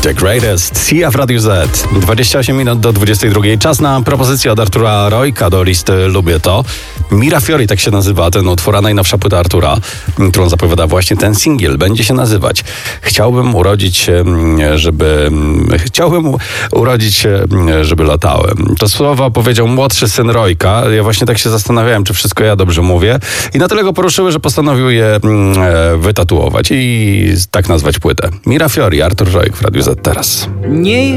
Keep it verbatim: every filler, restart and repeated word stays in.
The Greatest, Sia w Radiu Z. dwadzieścia osiem minut do dwudziestej drugiej. Czas na propozycję od Artura Rojka do listy Lubię To. Mirafiori, tak się nazywa ten utwór, a najnowsza płyta Artura, którą zapowiada właśnie ten singiel, będzie się nazywać Chciałbym urodzić się, żeby... Chciałbym urodzić się, żeby latałem. To słowa powiedział młodszy syn Rojka. Ja właśnie tak się zastanawiałem, czy wszystko ja dobrze mówię. I na tyle go poruszyły, że postanowił je wytatuować i tak nazwać płytę. Mirafiori, Artur Rojk w Radiu Z teraz. Nie